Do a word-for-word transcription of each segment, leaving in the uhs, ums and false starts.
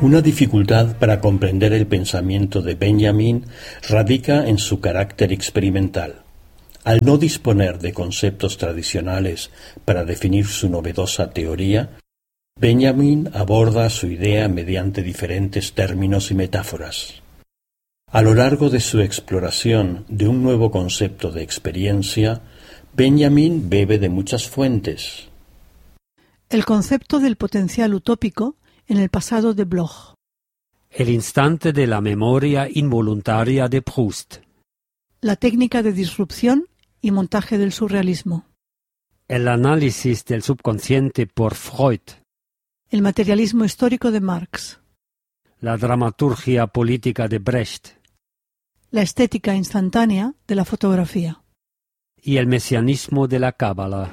Una dificultad para comprender el pensamiento de Benjamin radica en su carácter experimental. Al no disponer de conceptos tradicionales para definir su novedosa teoría, Benjamin aborda su idea mediante diferentes términos y metáforas. A lo largo de su exploración de un nuevo concepto de experiencia, Benjamin bebe de muchas fuentes. El concepto del potencial utópico en el pasado de Bloch. El instante de la memoria involuntaria de Proust. La técnica de disrupción y montaje del surrealismo. El análisis del subconsciente por Freud. El materialismo histórico de Marx. La dramaturgia política de Brecht. La estética instantánea de la fotografía. Y el mesianismo de la Cábala.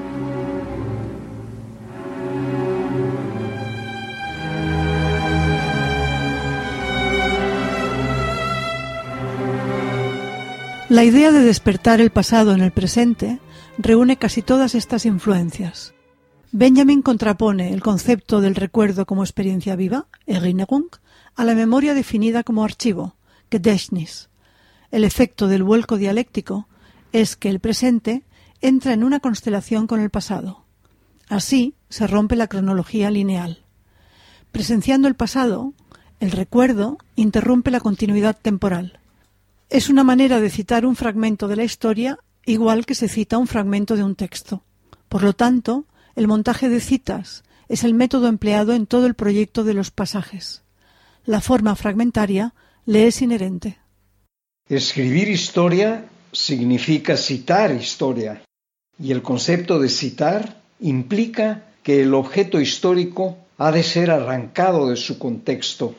La idea de despertar el pasado en el presente reúne casi todas estas influencias. Benjamin contrapone el concepto del recuerdo como experiencia viva, Erinnerung, a la memoria definida como archivo, Gedächtnis. El efecto del vuelco dialéctico es que el presente entra en una constelación con el pasado. Así se rompe la cronología lineal. Presenciando el pasado, el recuerdo interrumpe la continuidad temporal. Es una manera de citar un fragmento de la historia igual que se cita un fragmento de un texto. Por lo tanto, el montaje de citas es el método empleado en todo el proyecto de los pasajes. La forma fragmentaria le es inherente. Escribir historia significa citar historia, y el concepto de citar implica que el objeto histórico ha de ser arrancado de su contexto.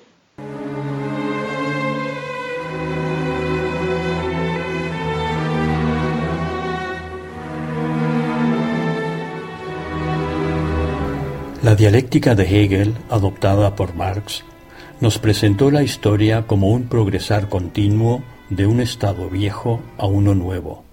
La dialéctica de Hegel, adoptada por Marx, nos presentó la historia como un progresar continuo de un estado viejo a uno nuevo.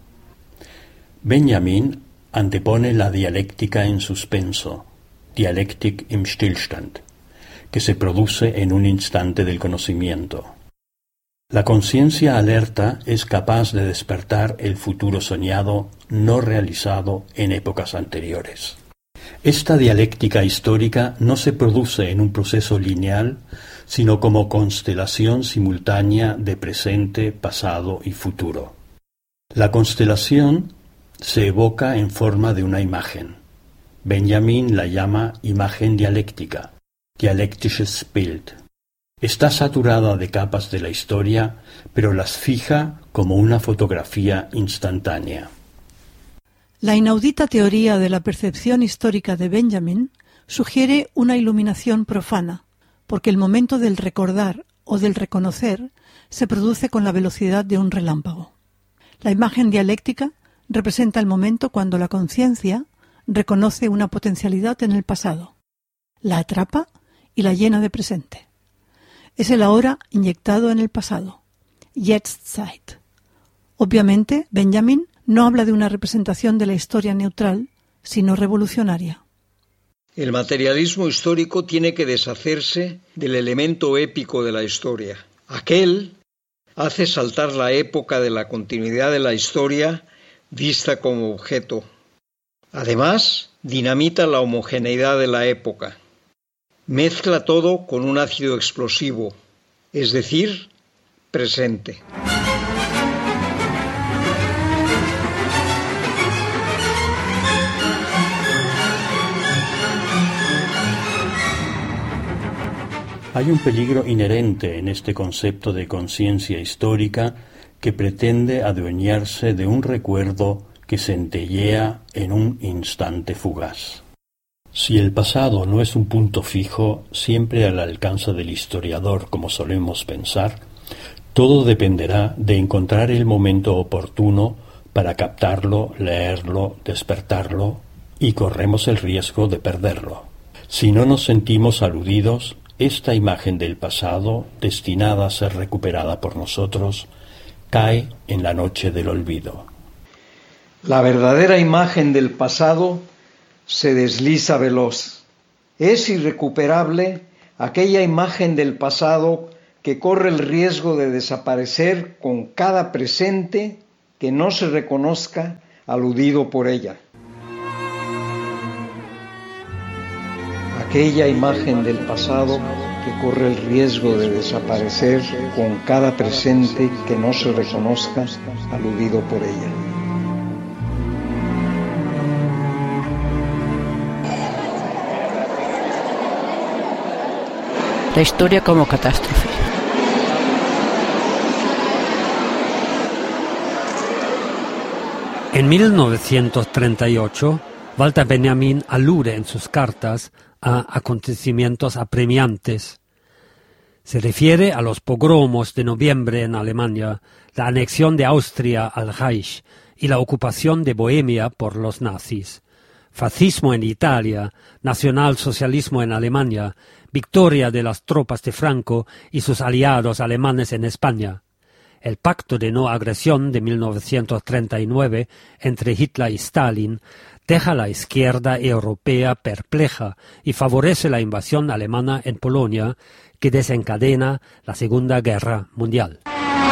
Benjamin antepone la dialéctica en suspenso, Dialektik im Stillstand, que se produce en un instante del conocimiento. La conciencia alerta es capaz de despertar el futuro soñado no realizado en épocas anteriores. Esta dialéctica histórica no se produce en un proceso lineal, sino como constelación simultánea de presente, pasado y futuro. La constelación se evoca en forma de una imagen. Benjamin la llama imagen dialéctica, dialektisches Bild. Está saturada de capas de la historia, pero las fija como una fotografía instantánea. La inaudita teoría de la percepción histórica de Benjamin sugiere una iluminación profana, porque el momento del recordar o del reconocer se produce con la velocidad de un relámpago. La imagen dialéctica representa el momento cuando la conciencia reconoce una potencialidad en el pasado, la atrapa y la llena de presente. Es el ahora inyectado en el pasado, Jetztzeit. Obviamente, Benjamin no habla de una representación de la historia neutral, sino revolucionaria. El materialismo histórico tiene que deshacerse del elemento épico de la historia. Aquel hace saltar la época de la continuidad de la historia vista como objeto. Además, dinamita la homogeneidad de la época. Mezcla todo con un ácido explosivo, es decir, presente. Hay un peligro inherente en este concepto de conciencia histórica que pretende adueñarse de un recuerdo que centellea en un instante fugaz. Si el pasado no es un punto fijo, siempre al alcance del historiador, como solemos pensar, todo dependerá de encontrar el momento oportuno para captarlo, leerlo, despertarlo, y corremos el riesgo de perderlo. Si no nos sentimos aludidos, esta imagen del pasado, destinada a ser recuperada por nosotros, cae en la noche del olvido. La verdadera imagen del pasado se desliza veloz. Es irrecuperable aquella imagen del pasado que corre el riesgo de desaparecer con cada presente que no se reconozca aludido por ella. Aquella imagen del pasado que corre el riesgo de desaparecer con cada presente que no se reconozca aludido por ella. La historia como catástrofe. En mil novecientos treinta y ocho, Walter Benjamin alude en sus cartas a acontecimientos apremiantes. Se refiere a los pogromos de noviembre en Alemania, la anexión de Austria al Reich y la ocupación de Bohemia por los nazis. Fascismo en Italia, nacionalsocialismo en Alemania, victoria de las tropas de Franco y sus aliados alemanes en España. El pacto de no agresión de mil novecientos treinta y nueve entre Hitler y Stalin deja a la izquierda europea perpleja y favorece la invasión alemana en Polonia, que desencadena la Segunda Guerra Mundial.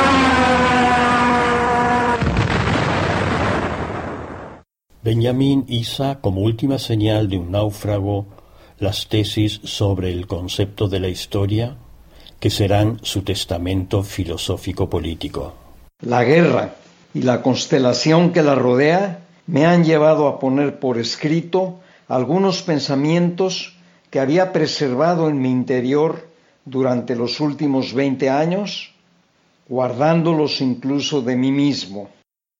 Benjamin iza como última señal de un náufrago las tesis sobre el concepto de la historia, que serán su testamento filosófico-político. La guerra y la constelación que la rodea me han llevado a poner por escrito algunos pensamientos que había preservado en mi interior durante los últimos veinte años, guardándolos incluso de mí mismo.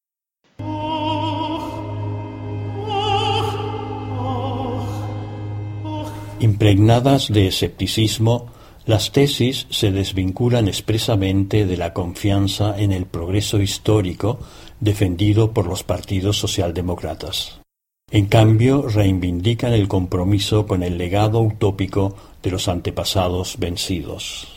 Impregnadas de escepticismo, las tesis se desvinculan expresamente de la confianza en el progreso histórico defendido por los partidos socialdemócratas. En cambio, reivindican el compromiso con el legado utópico de los antepasados vencidos.